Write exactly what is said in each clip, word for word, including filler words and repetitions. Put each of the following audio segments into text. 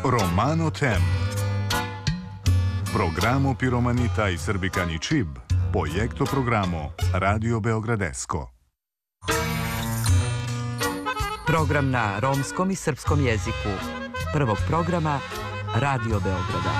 Romano Tem. Programo Piromanita i Srbikani Čib, projekto programo Radio Beogradesko. Program na romskom i srpskom jeziku. Prvog programa Radio Beograda.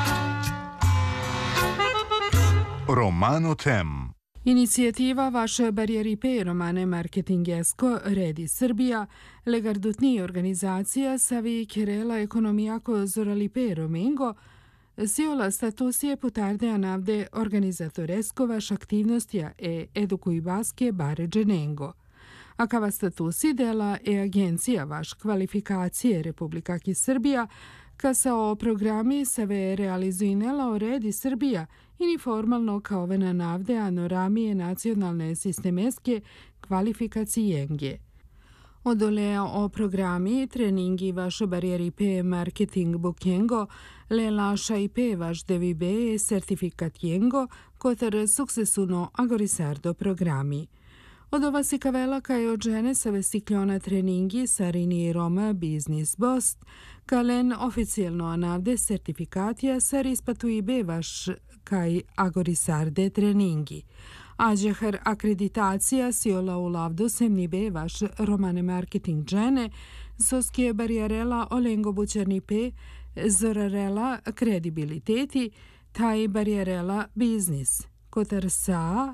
Romano Tem. Inicijativa Vaše barijeri pe romane marketingesko Redi Srbija, legardutni organizacija savi kerela ekonomijako zorali pe romengo, siola statusije putarde anavde organizatoresko vaš aktivnostja e edukuj baske bare dženengo. A kava statusi dela e agencija vaš kvalifikacije Republika ki Srbija, ka sa o programi save realizujnela o Redi Srbija i ni formalno kao vena navde anoramije nacionalne sistemeske kvalifikacijenge. Odolea o programi treningi vaš barijeri pe marketing bukengo, le laša i pe vaš devibe sertifikatjengo, kotar suksesuno agorisardo programi. Od ova si kavela kaj od žene sa vestiklona treningi sarini Roma Business Bost, kalen oficijalno anavde sertifikatija sar ispatu i be vaš kaj agorisarde treningi. Ađehar akreditacija siola u lavdu semni be vaš romane marketing žene, soskije barijarela olengo bućarni pe, zorarela kredibiliteti, taj barijarela biznis. Kotar sa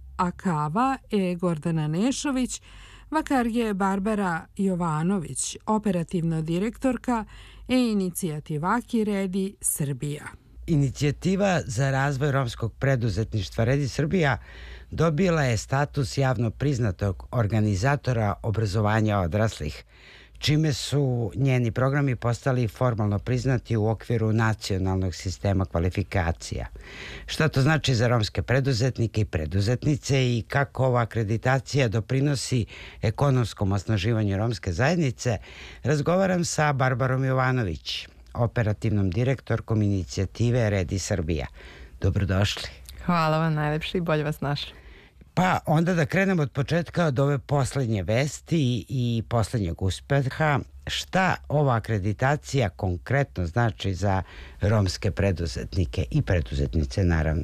Akava e Gordana Nešović, vakar je Barbara Jovanović, operativna direktorka e inicijativaki Redi Srbija. Inicijativa za razvoj romskog preduzetništva Redi Srbija dobila je status javno priznatog organizatora obrazovanja odraslih, čime su njeni programi postali formalno priznati u okviru nacionalnog sistema kvalifikacija. Šta to znači za romske preduzetnike i preduzetnice i kako ova akreditacija doprinosi ekonomskom osnaživanju romske zajednice, razgovaram sa Barbarom Jovanović, operativnom direktorkom inicijative Redi Srbija. Dobrodošli. Hvala vam najlepše i bolje vas našli. Pa onda da krenemo od početka od ove poslednje vesti i poslednjeg uspeha. Šta ova akreditacija konkretno znači za romske preduzetnike i preduzetnice naravno?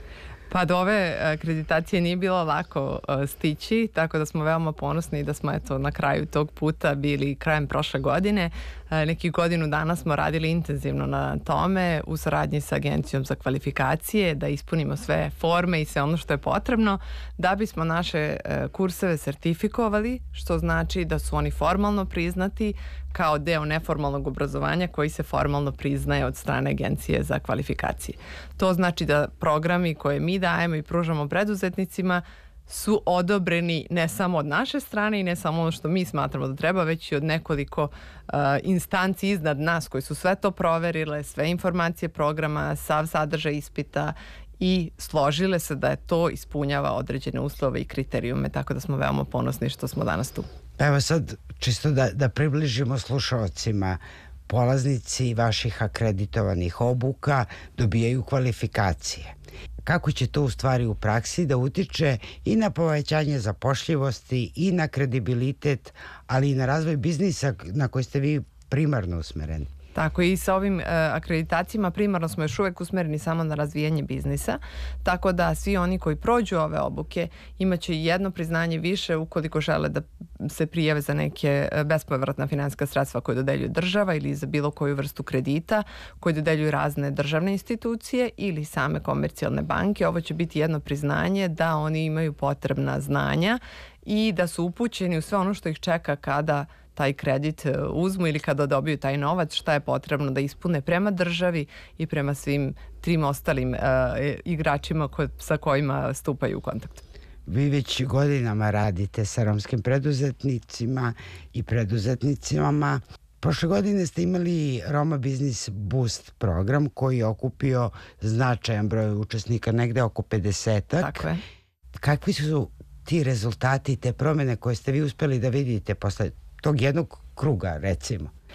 Pa do ove akreditacije nije bilo lako stići, tako da smo veoma ponosni da smo eto na kraju tog puta bili krajem prošle godine. Neki godinu dana smo radili intenzivno na tome u saradnji sa Agencijom za kvalifikacije da ispunimo sve forme i sve ono što je potrebno da bismo naše kurseve sertifikovali, što znači da su oni formalno priznati kao deo neformalnog obrazovanja koji se formalno priznaje od strane Agencije za kvalifikacije. To znači da programi koje mi dajemo i pružamo preduzetnicima su odobreni ne samo od naše strane i ne samo ono što mi smatramo da treba, već i od nekoliko uh, instanci iznad nas koji su sve to proverile, sve informacije programa, sav sadržaj ispita i složile se da je to ispunjava određene uslove i kriterijume, tako da smo veoma ponosni što smo danas tu. Evo sad, čisto da, da približimo slušalcima, polaznici vaših akreditovanih obuka dobijaju kvalifikacije. Kako će to u stvari u praksi da utiče i na povećanje zapošljivosti i na kredibilitet, ali i na razvoj biznisa na koji ste vi primarno usmereni? Tako i sa ovim uh, akreditacijama primarno smo još uvek usmereni samo na razvijanje biznisa, tako da svi oni koji prođu ove obuke imaće jedno priznanje više ukoliko žele da se prijave za neke bespovratna finansijska sredstva koje dodeljuje država ili za bilo koju vrstu kredita koje dodeljuju razne državne institucije ili same komercijalne banke. Ovo će biti jedno priznanje da oni imaju potrebna znanja i da su upućeni u sve ono što ih čeka kada taj kredit uzmu ili kada dobiju taj novac, šta je potrebno da ispune prema državi i prema svim trim ostalim uh, igračima ko, sa kojima stupaju u kontakt. Vi već godinama radite sa romskim preduzetnicima i preduzetnicima. Prošle godine ste imali Roma Business Boost program koji je okupio značajan broj učesnika, negde oko pedesetak. Tako je. Kakvi su ti rezultati i te promene koje ste vi uspeli da vidite posle tog jednog kruga, recimo?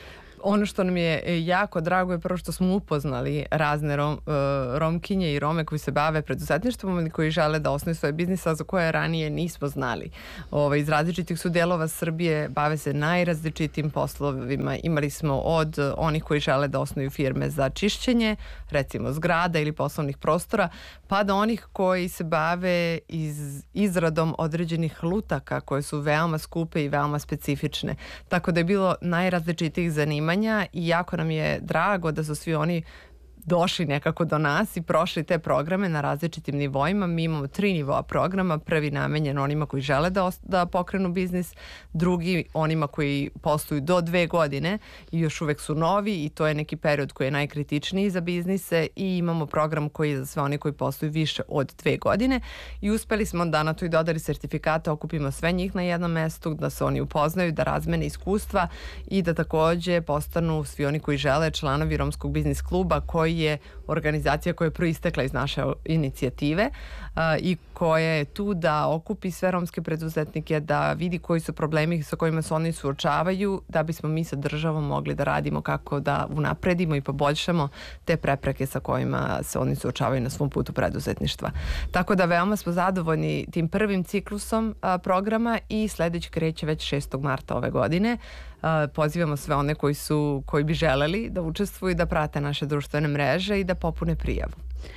Ono što nam je jako drago je prvo što smo upoznali razne rom, Romkinje i Rome koji se bave preduzetništvom ili koji žele da osnuju svoje biznise za koje ranije nismo znali. Ove, iz različitih su delova Srbije, bave se najrazličitim poslovima. Imali smo od onih koji žele da osnuju firme za čišćenje, recimo zgrada ili poslovnih prostora, pa do onih koji se bave iz, izradom određenih lutaka koje su veoma skupe i veoma specifične. Tako da je bilo najrazličitijih zanimanja i jako nam je drago da su svi oni došli nekako do nas i prošli te programe na različitim nivoima. Mi imamo tri nivoa programa. Prvi namenjen onima koji žele da, da pokrenu biznis, drugi onima koji posluju do dve godine i još uvek su novi i to je neki period koji je najkritičniji za biznise, i imamo program koji je za sve oni koji posluju više od dve godine i uspeli smo da na toj dodali sertifikata okupimo sve njih na jednom mestu, da se oni upoznaju, da razmene iskustva i da takođe postanu svi oni koji žele članovi Romskog biznis kluba, koji je organizacija koja je proistekla iz naše inicijative uh, i koja je tu da okupi sve romske preduzetnike, da vidi koji su problemi sa kojima se oni suočavaju, da bismo mi sa državom mogli da radimo kako da unapredimo i poboljšamo te prepreke sa kojima se oni suočavaju na svom putu preduzetništva. Tako da veoma smo zadovoljni tim prvim ciklusom uh, programa i sledeći kreće već šestog marta ove godine. Uh, pozivamo sve one koji su koji bi želeli da učestvuju, da prate naše društvene mreže i da popune prijavu.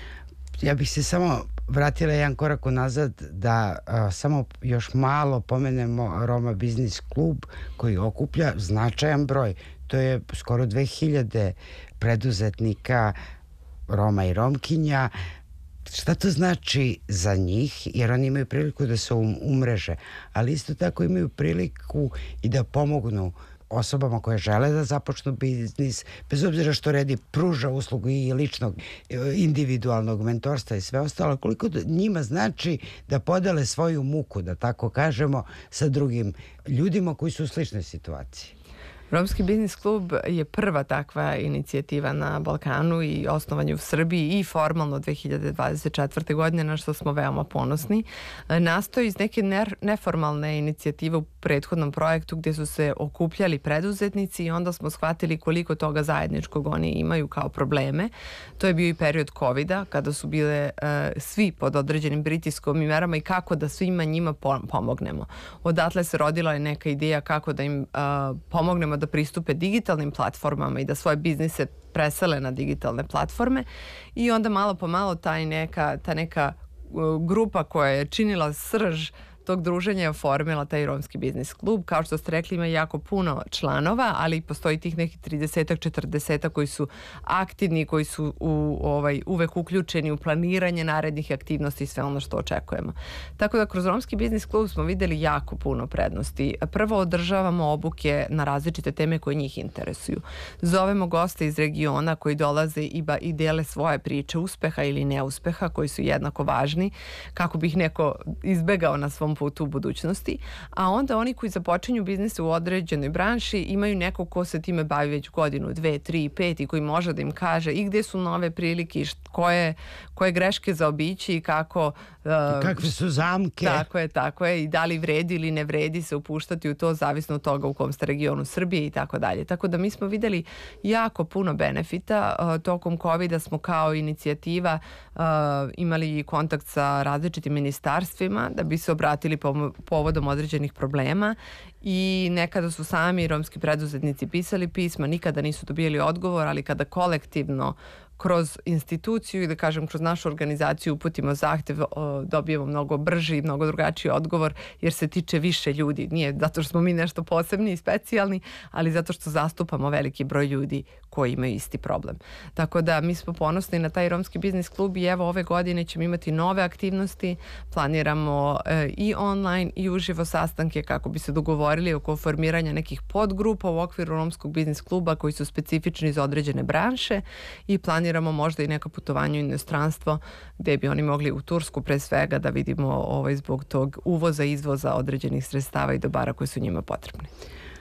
Ja bih se samo vratila jedan korak unazad da a, samo još malo pomenemo Roma Biznis klub koji okuplja značajan broj. To je skoro dve hiljade preduzetnika Roma i Romkinja. Šta to znači za njih? Jer oni imaju priliku da se um, umreže, ali isto tako imaju priliku i da pomognu osobama koje žele da započnu biznis, bez obzira što Redi pruža uslugu i ličnog individualnog mentorstva i sve ostalo, koliko njima znači da podele svoju muku, da tako kažemo, sa drugim ljudima koji su u sličnoj situaciji. Romski biznis klub je prva takva inicijativa na Balkanu i osnovan je u Srbiji i formalno dve hiljade dvadeset četvrte. godine, na što smo veoma ponosni. Nastoji iz neke neformalne inicijative u prethodnom projektu gdje su se okupljali preduzetnici i onda smo shvatili koliko toga zajedničkog oni imaju kao probleme. To je bio i period kovida, kada su bile uh, svi pod određenim pritiskom i merama i kako da svima njima pomognemo. Odatle se rodila je neka ideja kako da im uh, pomognemo da pristupe digitalnim platformama i da svoje biznise presele na digitalne platforme, i onda malo po malo taj neka, ta neka grupa koja je činila srž tog druženja je oformila taj Romski biznis klub. Kao što ste rekli, ima jako puno članova, ali postoji tih nekih tridesetak, četrdesetak koji su aktivni, koji su u, ovaj, uvek uključeni u planiranje narednih aktivnosti i sve ono što očekujemo. Tako da kroz Romski biznis klub smo videli jako puno prednosti. Prvo, održavamo obuke na različite teme koje njih interesuju. Zovemo goste iz regiona koji dolaze i, ba, i dele svoje priče uspeha ili neuspeha, koji su jednako važni, kako bi ih neko izbegao na svom putu u budućnosti, a onda oni koji započinju biznise u određenoj branši imaju neko ko se time bavi već godinu, dve, tri, pet i koji može da im kaže i gde su nove prilike i koje, koje greške zaobići i kako... Uh, I kakve su zamke. Tako je, tako je, i da li vredi ili ne vredi se upuštati u to, zavisno od toga u kom ste regionu Srbije i tako dalje. Tako da mi smo videli jako puno benefita. Uh, tokom kovida smo kao inicijativa uh, imali kontakt sa različitim ministarstvima da bi se obratili povodom određenih problema, i nekada su sami romski preduzetnici pisali pisma, nikada nisu dobili odgovor, ali kada kolektivno kroz instituciju i da kažem kroz našu organizaciju uputimo zahtev, dobijemo mnogo brži i mnogo drugačiji odgovor, jer se tiče više ljudi. Nije zato što smo mi nešto posebni i specijalni, ali zato što zastupamo veliki broj ljudi koji imaju isti problem. Tako da mi smo ponosni na taj Romski biznis klub i evo ove godine ćemo imati nove aktivnosti. Planiramo e, i online i uživo sastanke kako bi se dogovorili oko formiranja nekih podgrupa u okviru Romskog biznis kluba koji su specifični za određene branše, i planiramo možda i neka putovanja u inostranstvo gde bi oni mogli u Tursku pre svega da vidimo ovaj, zbog tog uvoza i izvoza određenih sredstava i dobara koji su njima potrebni.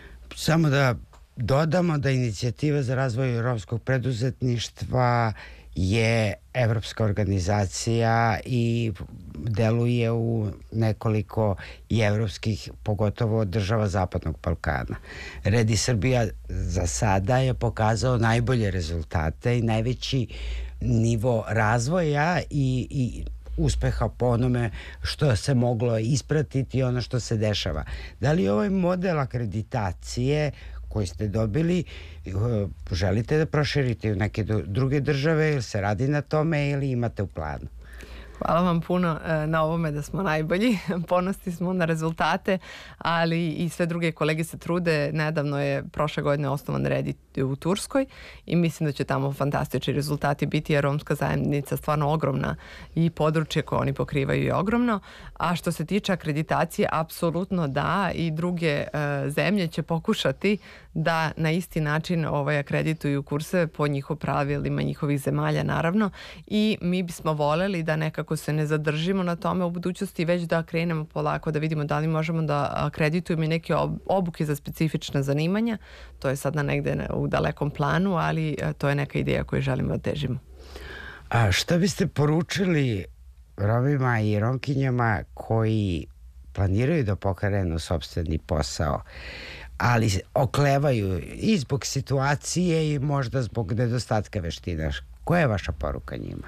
Samo da dodamo da inicijativa za razvoj romskog preduzetništva je evropska organizacija i deluje u nekoliko i evropskih, pogotovo država Zapadnog Balkana. Redi Srbija za sada je pokazao najbolje rezultate i najveći nivo razvoja i, i uspeha po onome što se moglo ispratiti i ono što se dešava. Da li ovaj model akreditacije koji ste dobili želite da proširite u neke druge države, ili se radi na tome ili imate u planu? Hvala vam puno na ovome da smo najbolji. Ponosni smo na rezultate, ali i sve druge kolege se trude. Nedavno je prošle godine osnovan Redi u Turskoj i mislim da će tamo fantastični rezultati biti, jer romska zajednica stvarno ogromna i područje koje oni pokrivaju je ogromno. A što se tiče akreditacije, apsolutno da, i druge e, zemlje će pokušati da na isti način ovaj, akredituju kurse po njihov pravilima njihovih zemalja, naravno. I mi bismo voleli da nekako se ne zadržimo na tome u budućnosti, već da krenemo polako, da vidimo da li možemo da akreditujemo i neke obuke za specifična zanimanja. To je sad na negde u dalekom planu, ali to je neka ideja koju želimo da težimo. A šta biste poručili Romima i Romkinjama koji planiraju da pokrenu sopstveni posao, ali oklevaju i zbog situacije i možda zbog nedostatka veština? Koja je vaša poruka njima?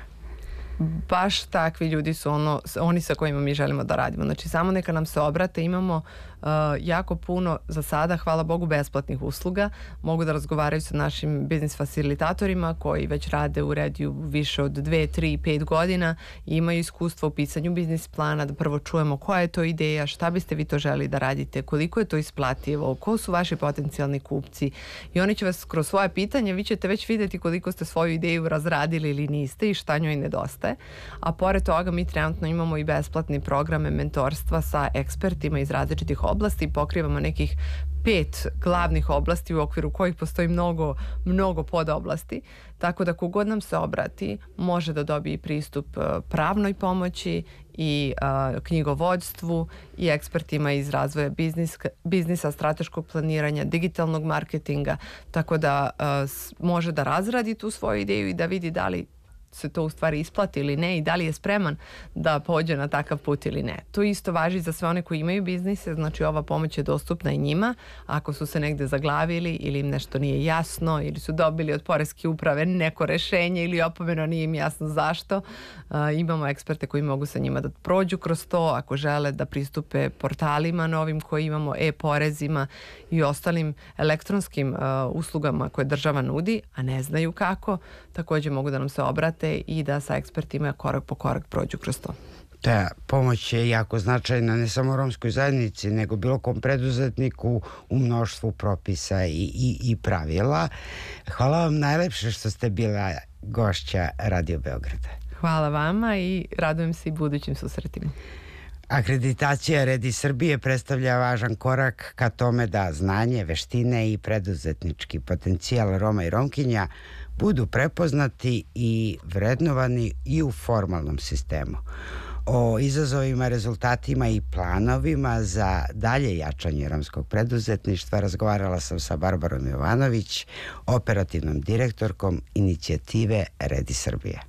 Baš takvi ljudi su ono, oni sa kojima mi želimo da radimo. Znači, samo neka nam se obrate. Imamo uh, jako puno, za sada, hvala Bogu, besplatnih usluga. Mogu da razgovaraju sa našim biznis facilitatorima koji već rade u Rediju više od dve, tri, pet godina i imaju iskustva u pisanju biznis plana, da prvo čujemo koja je to ideja, šta biste vi to želi da radite, koliko je to isplativo, ko su vaši potencijalni kupci, i oni će vas kroz svoje pitanje, vi ćete već vidjeti koliko ste svoju ideju razradili ili niste i šta njoj nedostaje. A pored toga mi trenutno imamo i besplatni programe mentorstva sa ekspertima iz različitih oblasti, pokrivamo nekih pet glavnih oblasti u okviru kojih postoji mnogo, mnogo podoblasti, tako da kogod nam se obrati može da dobije pristup pravnoj pomoći i a, knjigovodstvu i ekspertima iz razvoja biznis, biznisa, strateškog planiranja, digitalnog marketinga, tako da a, s, može da razradi tu svoju ideju i da vidi da li se to u stvari isplati ili ne i da li je spreman da pođe na takav put ili ne. To isto važi za sve one koji imaju biznise, znači ova pomoć je dostupna i njima. Ako su se negde zaglavili ili im nešto nije jasno ili su dobili od poreske uprave neko rešenje ili opomeno, nije im jasno zašto, uh, imamo eksperte koji mogu sa njima da prođu kroz to, ako žele da pristupe portalima novim koji imamo, e-porezima i ostalim elektronskim uh, uslugama koje država nudi, a ne znaju kako, takođe mogu da nam se obrate i da sa ekspertima korak po korak prođu kroz to. Ta pomoć je jako značajna ne samo romskoj zajednici, nego bilo kom preduzetniku u mnoštvu propisa i, i, i pravila. Hvala vam najlepše što ste bila gošća Radio Beograda. Hvala vama i radujem se i budućim susretima. Akreditacija Redi Srbije predstavlja važan korak ka tome da znanje, veštine i preduzetnički potencijal Roma i Romkinja budu prepoznati i vrednovani i u formalnom sistemu. O izazovima, rezultatima i planovima za dalje jačanje romskog preduzetništva razgovarala sam sa Barbarom Jovanović, operativnom direktorkom inicijative Redi Srbije.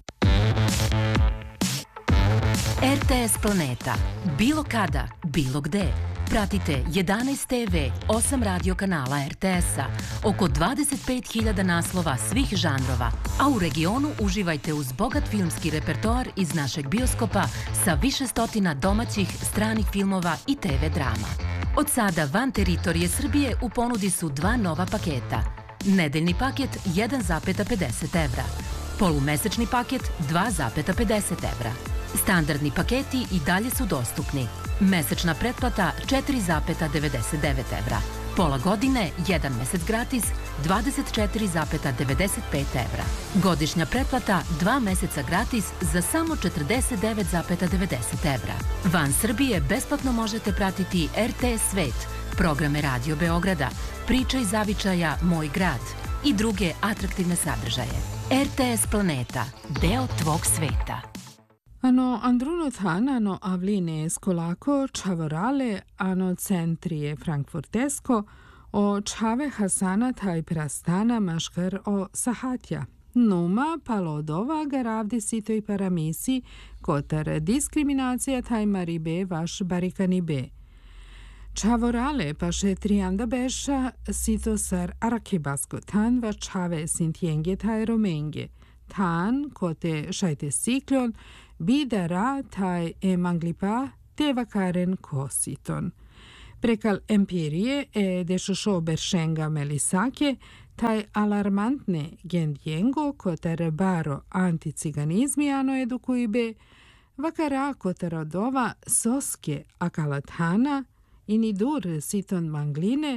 R T S Planeta. Bilo kada, bilo gde. Pratite jedanaest te ve, osam radio kanala R T S-a, oko dvadeset pet hiljada naslova svih žanrova, a u regionu uživajte uz bogat filmski repertoar iz našeg bioskopa sa više stotina domaćih, stranih filmova i te ve drama. Od sada van teritorije Srbije u ponudi su dva nova paketa. Nedeljni paket jedan zarez pedeset evra, polumesečni paket dva zarez pedeset evra. Standardni paketi i dalje su dostupni. Mesečna pretplata četiri zarez devedeset devet evra. Pola godine, jedan mesec gratis, dvadeset četiri zarez devedeset pet evra. Godišnja pretplata, dva meseca gratis za samo četrdeset devet zarez devedeset evra. Van Srbije besplatno možete pratiti R T S Svet, programe Radio Beograda, Priča iz zavičaja Moj grad i druge atraktivne sadržaje. R T S Planeta, deo tvog sveta. Ano andrunothan ano avline skolako čavorale ano centrije frankfurtesko o čave Hasana taj prastana maškar o sahatja. Numa palodova garavde sitoj paramisi, kotar diskriminacija taj maribe vaš barikanibe. Čavorale paše trianda beša sito sar arakibasko tan va čave sintienge taj romenge. Tan kote šajte siklon bidara taj emanglipa te vakaren kositon. Prekal empirije e dešošo beršenga melisake taj alarmantne gendjengo kotar baro anticiganizmijano edukujbe vakara kotar odova soske akalatana i nidur siton mangline